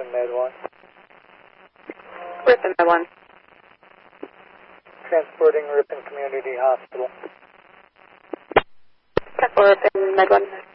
Med 1. Ripon Med 1. Transporting Ripon Community Hospital. Check for Ripon Med 1.